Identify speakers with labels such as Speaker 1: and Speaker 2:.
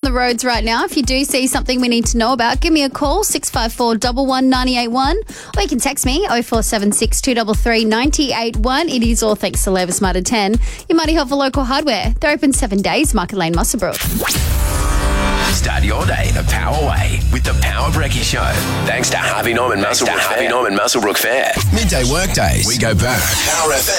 Speaker 1: the roads right now. If you do see something we need to know about, give me a call, 654 11981, or you can text me, 0476 233 981. It is all thanks to Levis Mitre 10, your mighty helpful local hardware. They're open 7 days, Market Lane, Muswellbrook.
Speaker 2: Start your day the power way with the Power Brekkie Show. Thanks to Harvey Norman Muswellbrook Fair. Midday workdays. We go back. Power FM.